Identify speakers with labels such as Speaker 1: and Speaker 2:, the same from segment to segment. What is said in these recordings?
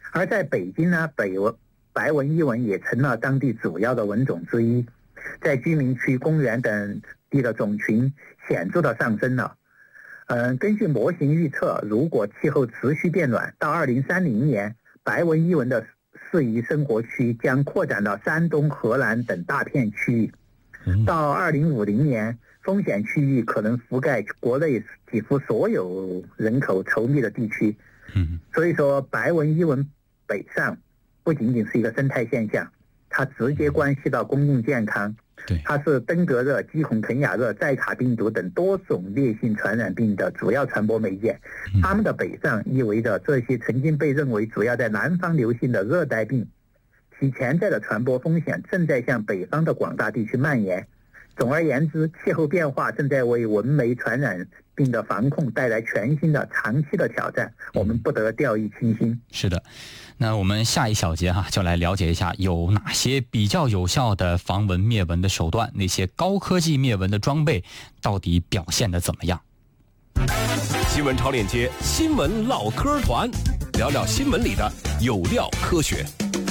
Speaker 1: 而在北京呢，白纹伊蚊也成了当地主要的蚊种之一，在居民区、公园等地的种群显著的上升了。根据模型预测，如果气候持续变暖，到2030年，白纹伊蚊的适宜生活区将扩展到山东、河南等大片区域。到2050年，风险区域可能覆盖国内几乎所有人口稠密的地区。所以说，白纹伊蚊北上不仅仅是一个生态现象，它直接关系到公共健康。它是登革热、基孔肯雅热、寨卡病毒等多种烈性传染病的主要传播媒介。它们的北上意味着这些曾经被认为主要在南方流行的热带病，其潜在的传播风险正在向北方的广大地区蔓延。总而言之，气候变化正在为蚊媒传染病的防控带来全新的长期的挑战，我们不得掉以轻心。
Speaker 2: 是的，那我们下一小节就来了解一下有哪些比较有效的防蚊灭蚊的手段，那些高科技灭蚊的装备到底表现得怎么样？
Speaker 3: 新闻超链接，新闻唠嗑团，聊聊新闻里的有料科学。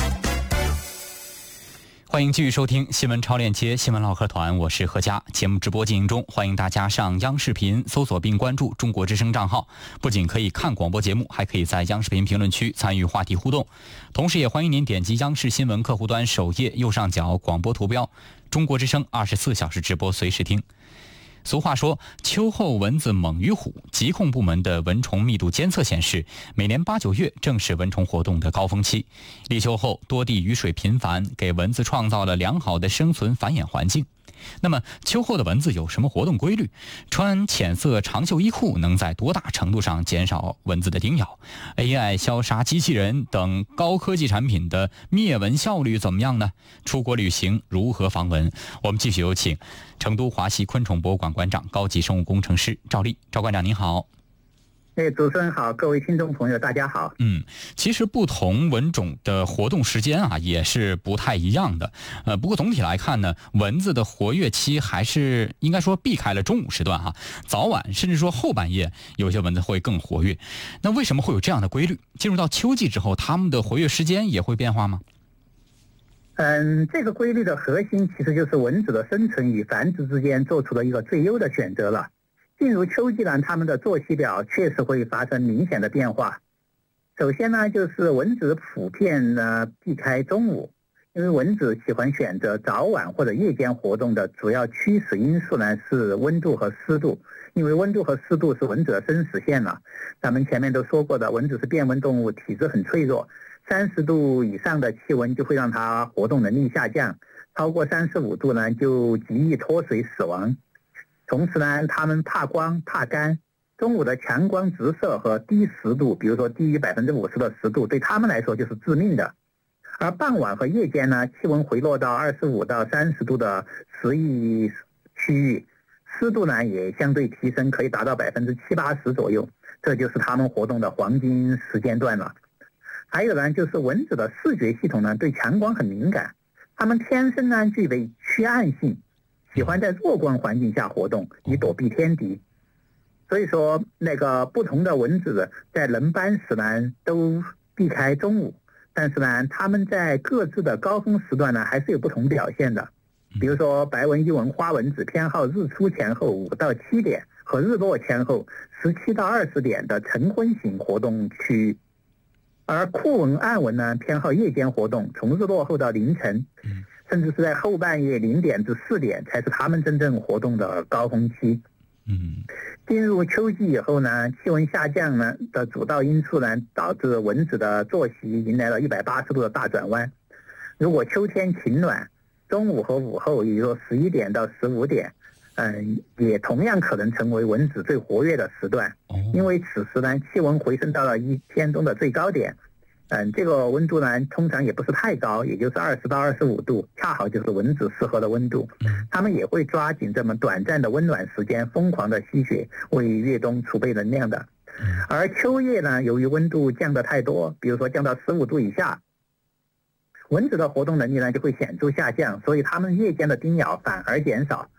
Speaker 2: 欢迎继续收听新闻超链接新闻唠嗑团，我是何佳。节目直播进行中，欢迎大家上央视频搜索并关注中国之声账号，不仅可以看广播节目，还可以在央视频评论区参与话题互动。同时也欢迎您点击央视新闻客户端首页右上角广播图标，中国之声24小时直播随时听。俗话说，秋后蚊子猛于虎。疾控部门的蚊虫密度监测显示，每年8、9月正是蚊虫活动的高峰期。立秋后，多地雨水频繁，给蚊子创造了良好的生存繁衍环境。那么秋后的蚊子有什么活动规律？穿浅色长袖衣裤能在多大程度上减少蚊子的叮咬？ AI 消杀机器人等高科技产品的灭蚊效率怎么样呢？出国旅行如何防蚊？我们继续有请成都华西昆虫博物馆馆长、高级生物工程师赵丽。赵馆长您好。
Speaker 1: 主持人好，各位听众朋友大家好。
Speaker 2: 其实不同蚊种的活动时间也是不太一样的。不过总体来看呢，蚊子的活跃期还是应该说避开了中午时段早晚甚至说后半夜有些蚊子会更活跃。那为什么会有这样的规律？进入到秋季之后，它们的活跃时间也会变化吗？
Speaker 1: 这个规律的核心其实就是蚊子的生存与繁殖之间做出的一个最优的选择了。进入秋季呢，它们的作息表确实会发生明显的变化。首先呢，就是蚊子普遍避开中午，因为蚊子喜欢选择早晚或者夜间活动的主要驱使因素呢是温度和湿度，因为温度和湿度是蚊子的生死线了。咱们前面都说过的，蚊子是变温动物，体质很脆弱，30度以上的气温就会让它活动能力下降，超过35度呢就极易脱水死亡。同时呢，它们怕光怕干，中午的强光直射和低湿度，比如说低于50%的湿度，对它们来说就是致命的。而傍晚和夜间呢，气温回落到25到30度的适宜区域，湿度呢也相对提升，可以达到70%、80%左右，这就是它们活动的黄金时间段了。还有呢，就是蚊子的视觉系统呢对强光很敏感，它们天生呢具备趋暗性，喜欢在弱光环境下活动，以躲避天敌。所以说，不同的蚊子在轮班时呢，都避开中午，但是呢，它们在各自的高峰时段呢，还是有不同表现的。比如说，白纹伊蚊花蚊子偏好日出前后5到7点和日落前后17到20点的晨昏型活动区域，而酷蚊、暗蚊呢，偏好夜间活动，从日落后到凌晨。甚至是在后半夜0点至4点才是他们真正活动的高峰期。进入秋季以后呢，气温下降呢的主要因素呢，导致蚊子的作息迎来了180度的大转弯。如果秋天晴暖，中午和午后，也就是说11点到15点，也同样可能成为蚊子最活跃的时段，因为此时呢，气温回升到了一天中的最高点。这个温度呢，通常也不是太高，也就是20到25度，恰好就是蚊子适合的温度。它们也会抓紧这么短暂的温暖时间，疯狂的吸血，为越冬储备能量的。而秋夜呢，由于温度降得太多，比如说降到15度以下，蚊子的活动能力呢就会显著下降，所以它们夜间的叮咬反而减少。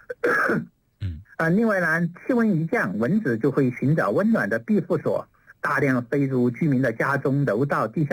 Speaker 1: 另外呢，气温一降，蚊子就会寻找温暖的庇护所，大量飞入居民的家中、楼道、地下